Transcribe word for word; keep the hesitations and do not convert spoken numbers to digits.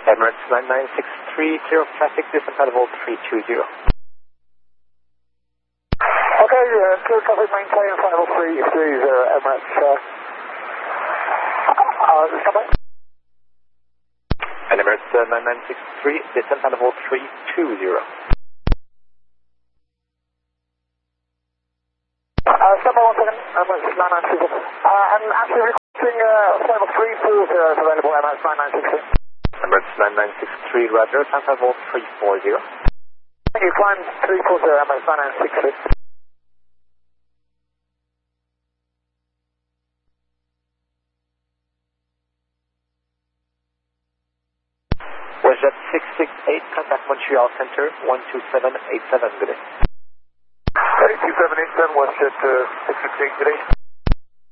Emirates nine nine six three, clear of traffic, descent level three two zero. Okay, uh, clear traffic, maintain final three three zero, Emirates. Uh, uh, standby. And Emirates uh, nine nine six three, descent level three two zero. Uh, standby one second, Emirates nine nine six three. Uh, I'm actually requesting uh, flight level three four zero is available, Emirates nine nine six three. Emirates nine nine six three, Roger, descent level three four zero. Thank you, climb three four zero, Emirates nine nine six three. WestJet six six eight, contact Montreal Center, one two seven eight seven, good day. two seven eight seven, WestJet uh, six six eight, good day.